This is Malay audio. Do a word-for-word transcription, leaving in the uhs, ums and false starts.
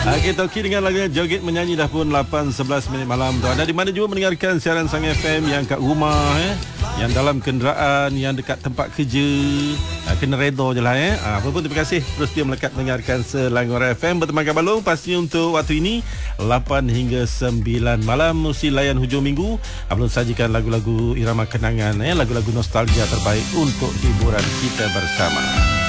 Okey, Toki dengan lagunya Joget Menyanyi dah pun lapan sebelas minit malam tu. Anda di mana juga mendengarkan siaran Sang F M, yang kat rumah, eh, yang dalam kenderaan, yang dekat tempat kerja, ha, kena redha je lah. Eh. Ha, apa pun terima kasih terus dia melekat mendengarkan Selangor F M berteman Balong. Pastinya untuk waktu ini lapan hingga sembilan malam mesti layan hujung minggu. Belum sajikan lagu-lagu irama kenangan, eh, lagu-lagu nostalgia terbaik untuk hiburan kita bersama.